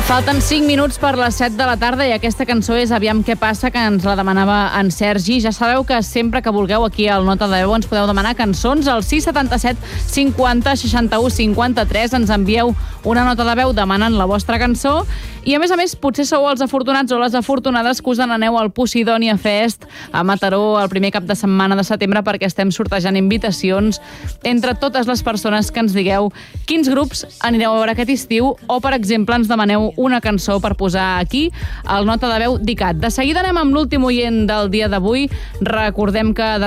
Falten 5 minuts per les 7 de la tarda i aquesta cançó és Aviam què passa, que ens la demanava en Sergi. Ja sabeu que sempre que vulgueu aquí al Nota de Veu ens podeu demanar cançons al 677 50 61 53. Ens envieu una nota de veu demanant la vostra cançó i a més potser sou els afortunats o les afortunades que us n'aneu al Posidonia Fest a Mataró el primer cap de setmana de setembre, perquè estem sortejant invitacions entre totes les persones que ens digueu quins grups anireu a veure aquest estiu o, per exemple, ens demaneu una cançó per posar aquí al Nota de Veu d'ICAT. De seguida anem amb l'últim oient del dia d'avui. Recordem que